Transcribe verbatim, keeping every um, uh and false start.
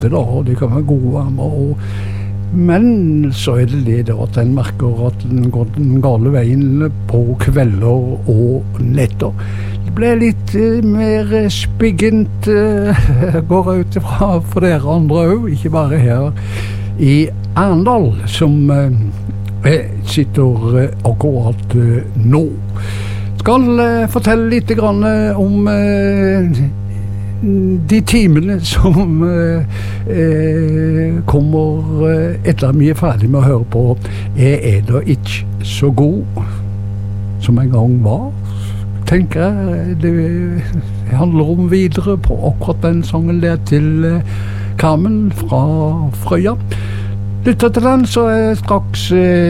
da, og de kan være gode varmer, og, men så er det det da at en merker at den går den gale veien på kvelder og netter. Det ble litt uh, mer spiggent, uh, går jeg ut ifra for dere andre også, ikke bare her i Arendal, som uh, sitter uh, akkurat uh, nå. Skal uh, fortelle litt grann uh, om uh, de timene som uh, uh, kommer uh, etter at vi er ferdig med å høre på, er, er da ikke så god som en gang var, tenker jeg. Det handler om videre på akkurat den sangen der til uh, Carmen fra Frøya. Lytter til den, så er straks uh,